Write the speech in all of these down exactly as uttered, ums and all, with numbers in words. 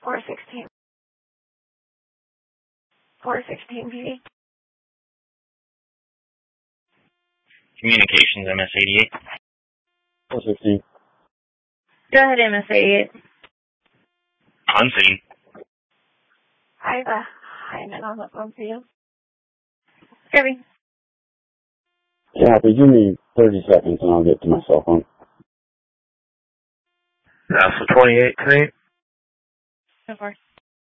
four sixteen. four sixteen P D. Communications, M S eighty-eight. four sixteen. Go ahead, M S eighty-eight. On scene. I have a Hyman on the phone for you. Kirby. Copy. Give me thirty seconds and I'll get to my cell phone. Alpha twenty-eight, three. So far.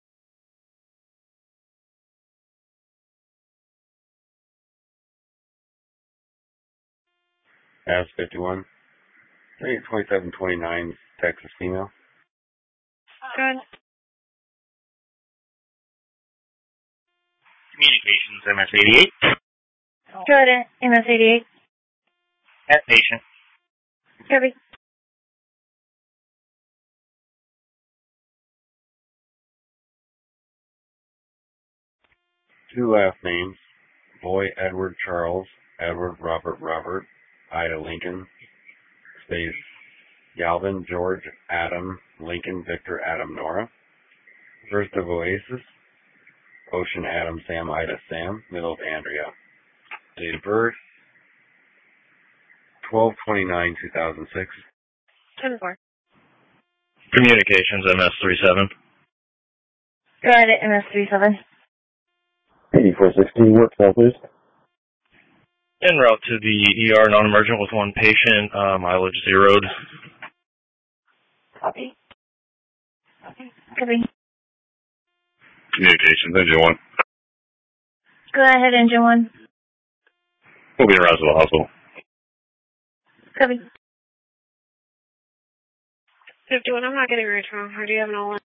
As fifty-one. I think twenty-seven twenty-nine, Texas female. Good. Communications, M S eighty-eight. Good, M S eighty-eight. At patient. Kirby. Two last names. Boy Edward Charles, Edward Robert Robert, Ida Lincoln. Space Galvin George Adam Lincoln Victor Adam Nora. First of Oasis. Ocean Adam Sam Ida Sam. Middle of Andrea. Date of birth twelve twenty-nine two thousand six. ten four. Communications, M S thirty-seven. Go ahead, M S thirty-seven. eighty-four sixteen, work cell, please. En route to the E R, non-emergent with one patient, uh, mileage zeroed. Copy. Copy. Kirby. Communications, engine one. Go ahead, engine one. We'll be around to the hospital. Copy. fifty-one, I'm not getting a return. Or do you have an all-in?